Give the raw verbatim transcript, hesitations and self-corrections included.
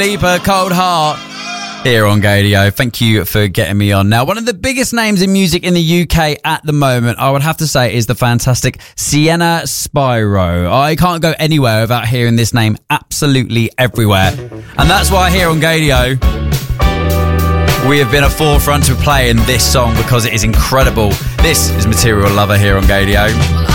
Deeper, Cold Heart. Here on Gadio. Thank you for getting me on. Now, one of the biggest names in music in the U K at the moment, I would have to say, is the fantastic Sienna Spyro. I can't go anywhere without hearing this name absolutely everywhere. And that's why here on Gadio, we have been at forefront of playing this song because it is incredible. This is Material Lover here on Gadio.